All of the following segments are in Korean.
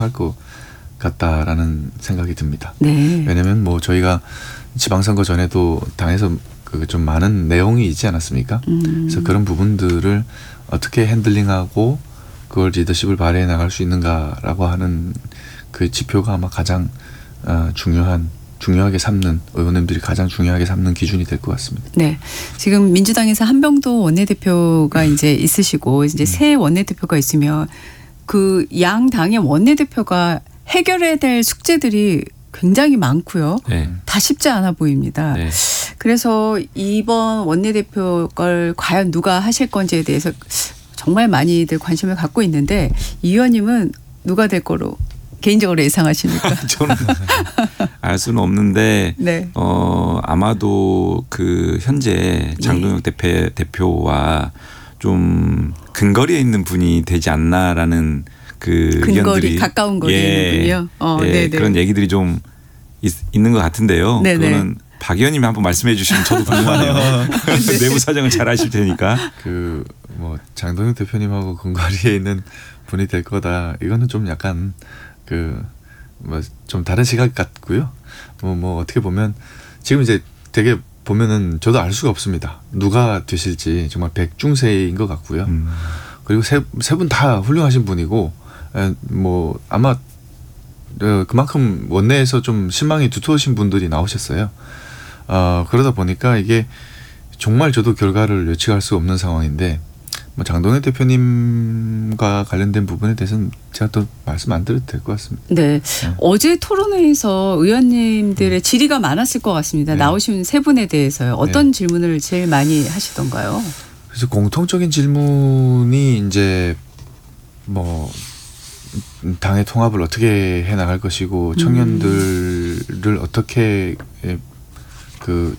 할 것 같다라는 생각이 듭니다. 네. 왜냐하면 뭐 저희가 지방선거 전에도 당에서 그 좀 많은 내용이 있지 않았습니까? 그래서 그런 부분들을 어떻게 핸들링하고 그걸 리더십을 발휘해 나갈 수 있는가라고 하는 그 지표가 아마 가장 중요하게 삼는 의원님들이 가장 중요하게 삼는 기준이 될 것 같습니다. 네. 지금 민주당에서 한병도 원내대표가 이제 있으시고 이제 새 원내대표가 있으면 그 양 당의 원내대표가 해결해야 될 숙제들이 굉장히 많고요. 네. 다 쉽지 않아 보입니다. 네. 그래서 이번 원내대표 걸 과연 누가 하실 건지에 대해서 정말 많이들 관심을 갖고 있는데 이 의원님은 누가 될 거로 개인적으로 예상하십니까? 저는 알 수는 없는데 네. 아마도 그 현재 장동혁 대표와 좀 근거리에 있는 분이 되지 않나라는 그 근거리 의견들이 가까운 거리에 있는 분이요. 예, 그런 얘기들이 좀 있는 것 같은데요. 네네. 그거는 박 의원님이 한번 말씀해 주시면 저도 궁금하네요. 내부 사정을 잘 아실 테니까. 그 뭐 장동혁 대표님하고 근거리에 있는 분이 될 거다. 이거는 좀 약간 그 뭐 좀 다른 시각 같고요. 뭐 어떻게 보면 지금 이제 되게 보면은 저도 알 수가 없습니다. 누가 되실지 정말 백중세인 것 같고요. 그리고 세 분 다 훌륭하신 분이고 뭐 아마 그만큼 원내에서 좀 신망이 두터우신 분들이 나오셨어요. 그러다 보니까 이게 정말 저도 결과를 예측할 수 없는 상황인데 뭐 장동혁 대표님과 관련된 부분에 대해서는 제가 또 말씀 안 드려도 될 것 같습니다. 네. 어제 토론회에서 의원님들의 질의가 많았을 것 같습니다. 네. 나오신 세 분에 대해서요. 어떤 질문을 제일 많이 하시던가요? 그래서 공통적인 질문이 이제 뭐 당의 통합을 어떻게 해 나갈 것이고 청년들을 어떻게 그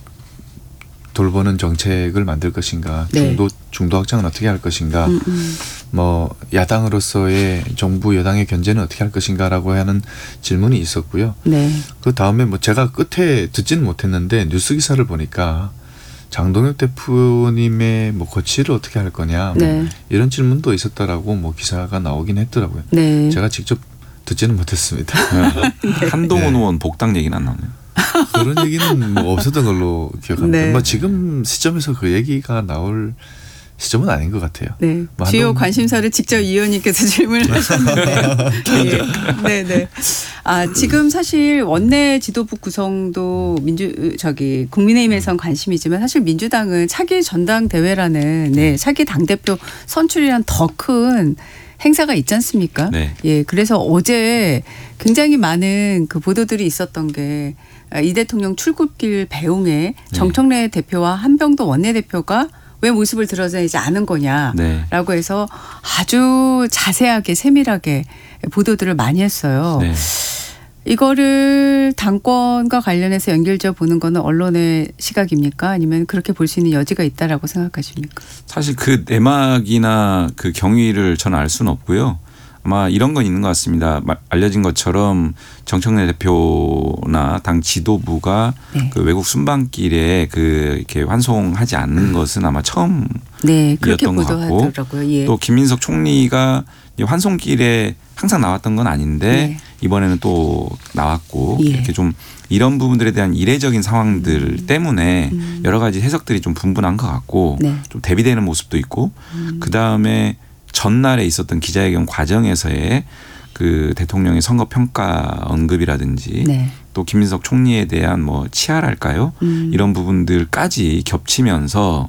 돌보는 정책을 만들 것인가, 네. 중도 확장은 어떻게 할 것인가, 뭐 야당으로서의 정부 여당의 견제는 어떻게 할 것인가라고 하는 질문이 있었고요. 네. 그 다음에 뭐 제가 끝에 듣지는 못했는데 뉴스 기사를 보니까 장동혁 대표님의 뭐 거취를 어떻게 할 거냐, 네. 뭐 이런 질문도 있었다라고 뭐 기사가 나오긴 했더라고요. 네. 제가 직접 듣지는 못했습니다. 한동훈 의원 복당 얘기는 안 나오네요. 그런 얘기는 뭐 없었던 걸로 기억합니다. 네. 뭐 지금 시점에서 그 얘기가 나올 시점은 아닌 것 같아요. 네. 뭐 주요 관심사를 직접 이 의원님께서 질문을 하셨는데요. 네, 네. 지금 사실 원내 지도부 구성도 국민의힘에선 관심이지만 사실 민주당은 차기 전당대회라는 차기 당대표 선출이란 더 큰 행사가 있지 않습니까? 네. 예, 그래서 어제 굉장히 많은 그 보도들이 있었던 게 이 대통령 출국길 배웅에 정청래 대표와 한병도 원내대표가 왜 모습을 드러내지 않은 거냐라고 해서 아주 자세하게 세밀하게 보도들을 많이 했어요. 네. 이거를 당권과 관련해서 연결지어 보는 거는 언론의 시각입니까? 아니면 그렇게 볼 수 있는 여지가 있다라고 생각하십니까? 사실 그 내막이나 그 경위를 저는 알 수는 없고요. 아마 이런 건 있는 것 같습니다. 알려진 것처럼 정청래 대표나 당 지도부가 그 외국 순방길에 이렇게 환송하지 않는 것은 아마 그렇게 처음이었던 것 같고 보도하더라고요. 예. 또 김민석 총리가 환송길에 항상 나왔던 건 아닌데 이번에는 또 나왔고 이렇게 좀 이런 부분들에 대한 이례적인 상황들 때문에 여러 가지 해석들이 좀 분분한 것 같고 좀 대비되는 모습도 있고 그다음에 전날에 있었던 기자회견 과정에서의 그 대통령의 선거 평가 언급이라든지 또 김민석 총리에 대한 뭐 치하랄까요? 이런 부분들까지 겹치면서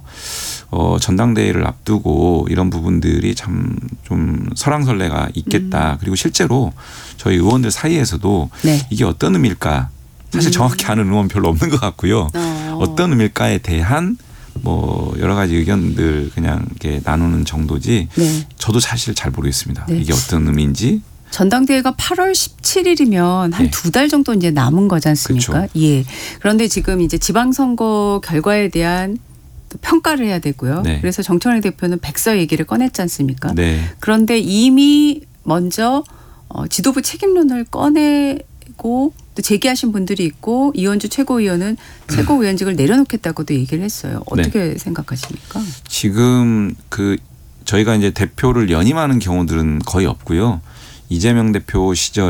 전당대회를 앞두고 이런 부분들이 참 좀 설왕설래가 있겠다. 그리고 실제로 저희 의원들 사이에서도 이게 어떤 의미일까? 사실 정확히 아는 의원 별로 없는 것 같고요. 어떤 의미일까에 대한 뭐 여러 가지 의견들 그냥 이렇게 나누는 정도지 저도 사실 잘 모르겠습니다. 이게 어떤 의미인지. 전당대회가 8월 17일이면 한 2달 정도 이제 남은 거지 않습니까? 그렇죠. 예. 그런데 지금 이제 지방선거 결과에 대한 또 평가를 해야 되고요. 그래서 정청래 대표는 백서 얘기를 꺼냈지 않습니까? 그런데 이미 먼저 지도부 책임론을 꺼내고 또 제기하신 분들이 있고 이현주 최고위원은 최고위원직을 내려놓겠다고도 얘기를 했어요. 어떻게 생각하십니까? 지금 저희가 이제 대표를 연임하는 경우들은 거의 없고요. 이재명 대표 시절에